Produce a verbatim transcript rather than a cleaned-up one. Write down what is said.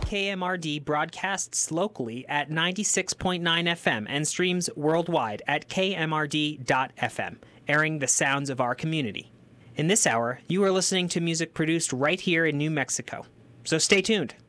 K M R D broadcasts locally at ninety-six point nine F M and streams worldwide at K M R D dot F M, airing the sounds of our community. In this hour, you are listening to music produced right here in New Mexico. So stay tuned.